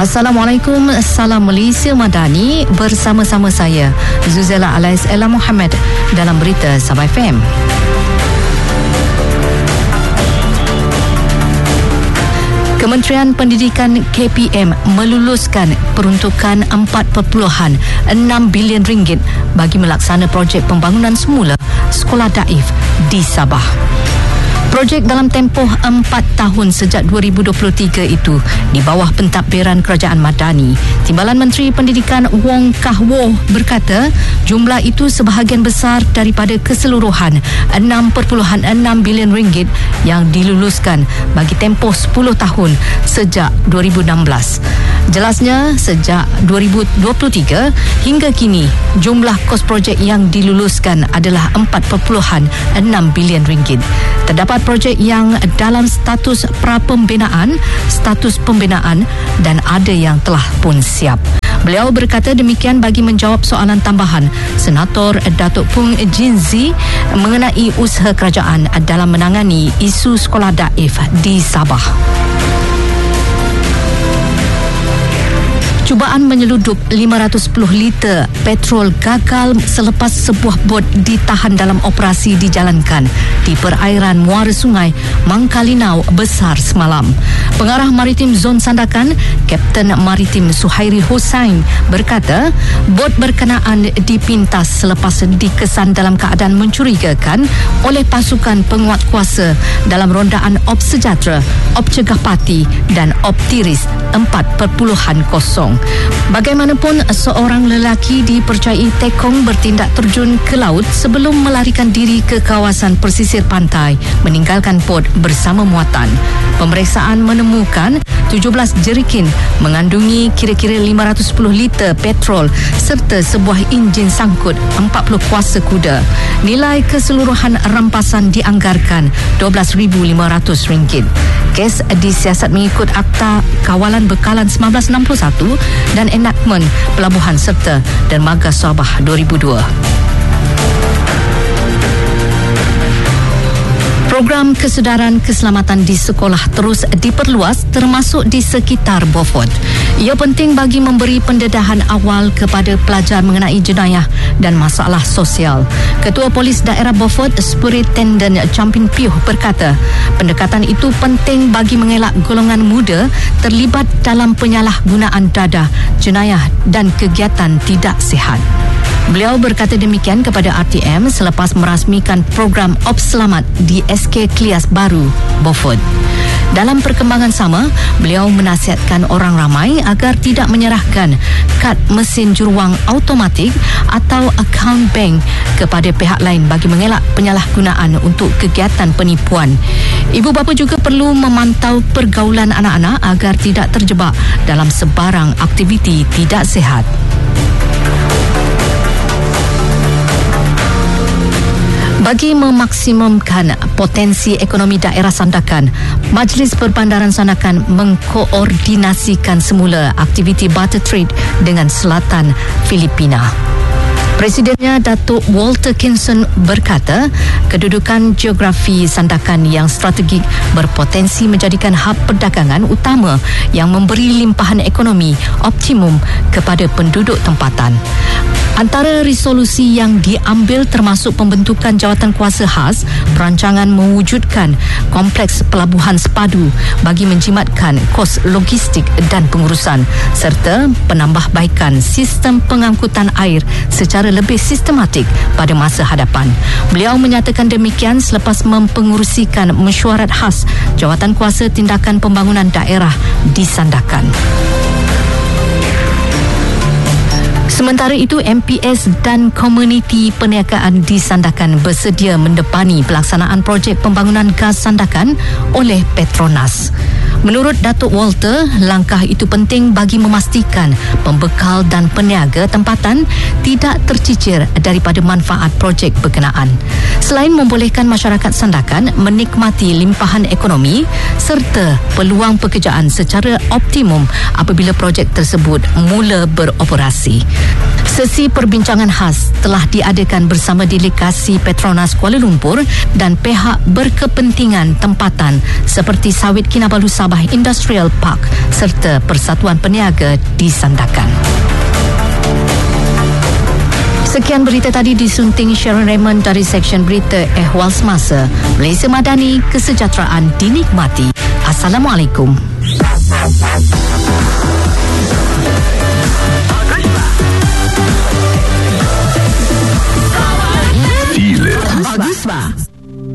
Assalamualaikum, salam Malaysia Madani. Bersama-sama saya Zuzela Alais Ella Muhammad dalam berita Sabah FM. Kementerian Pendidikan KPM meluluskan peruntukan 4.6 bilion ringgit bagi melaksana projek pembangunan semula sekolah daif di Sabah. Projek dalam tempoh 4 tahun sejak 2023 itu di bawah pentadbiran Kerajaan Madani. Timbalan Menteri Pendidikan Wong Kah Woh berkata jumlah itu sebahagian besar daripada keseluruhan 6.6 bilion ringgit yang diluluskan bagi tempoh 10 tahun sejak 2016. Jelasnya, sejak 2023 hingga kini, jumlah kos projek yang diluluskan adalah 4.6 bilion ringgit. Terdapat projek yang dalam status pra-pembinaan, status pembinaan dan ada yang telah pun siap. Beliau berkata demikian bagi menjawab soalan tambahan Senator Datuk Pung Jinzi mengenai usaha kerajaan dalam menangani isu sekolah daif di Sabah. Cubaan menyeludup 510 liter petrol gagal selepas sebuah bot ditahan dalam operasi dijalankan di perairan muara sungai Mangkalinau Besar semalam. Pengarah Maritim Zon Sandakan, Kapten Maritim Suhairi Hossain berkata, bot berkenaan dipintas selepas dikesan dalam keadaan mencurigakan oleh pasukan penguat kuasa dalam rondaan Op Sejahtera, Op Cegah Parti dan Op Tiris 4.0. Bagaimanapun, seorang lelaki dipercayai tekong bertindak terjun ke laut sebelum melarikan diri ke kawasan pesisir pantai meninggalkan bot bersama muatan. Pemeriksaan menemukan 17 jerikin mengandungi kira-kira 510 liter petrol serta sebuah enjin sangkut 40 kuasa kuda. Nilai keseluruhan rampasan dianggarkan RM12,500. Kes disiasat mengikut Akta Kawalan Bekalan 1961 dan Enakmen Pelabuhan Serta Dermaga Sabah 2002. Program kesedaran keselamatan di sekolah terus diperluas termasuk di sekitar Beaufort. Ia penting bagi memberi pendedahan awal kepada pelajar mengenai jenayah dan masalah sosial. Ketua Polis Daerah Beaufort, Superintendent Champin Piuh berkata, pendekatan itu penting bagi mengelak golongan muda terlibat dalam penyalahgunaan dadah, jenayah dan kegiatan tidak sihat. Beliau berkata demikian kepada RTM selepas merasmikan program Ops Selamat di SK Klias Baru, Beaufort. Dalam perkembangan sama, beliau menasihatkan orang ramai agar tidak menyerahkan kad mesin juruwang automatik atau akaun bank kepada pihak lain bagi mengelak penyalahgunaan untuk kegiatan penipuan. Ibu bapa juga perlu memantau pergaulan anak-anak agar tidak terjebak dalam sebarang aktiviti tidak sihat. Bagi memaksimumkan potensi ekonomi daerah Sandakan, Majlis Perbandaran Sandakan mengkoordinasikan semula aktiviti barter trade dengan selatan Filipina. Presidennya Datuk Walter Kinson berkata, kedudukan geografi Sandakan yang strategik berpotensi menjadikan hub perdagangan utama yang memberi limpahan ekonomi optimum kepada penduduk tempatan. Antara resolusi yang diambil termasuk pembentukan jawatan kuasa khas, perancangan mewujudkan kompleks pelabuhan sepadu bagi menjimatkan kos logistik dan pengurusan serta penambahbaikan sistem pengangkutan air secara lebih sistematik pada masa hadapan. Beliau menyatakan demikian selepas mempengerusikan mesyuarat khas Jawatan Kuasa Tindakan Pembangunan Daerah di Sandakan. Sementara itu, MPS dan komuniti perniagaan di Sandakan bersedia mendepani pelaksanaan projek pembangunan gas Sandakan oleh Petronas. Menurut Datuk Walter, langkah itu penting bagi memastikan pembekal dan peniaga tempatan tidak tercicir daripada manfaat projek berkenaan. Selain membolehkan masyarakat Sandakan menikmati limpahan ekonomi serta peluang pekerjaan secara optimum apabila projek tersebut mula beroperasi. Sesi perbincangan khas telah diadakan bersama delegasi Petronas Kuala Lumpur dan pihak berkepentingan tempatan seperti Sawit Kinabalu Sabah Industrial Park serta Persatuan Peniaga disandarkan. Sekian berita tadi disunting Sharon Raymond dari Seksyen Berita Ehwal Semasa. Malaysia Madani, kesejahteraan dinikmati. Assalamualaikum.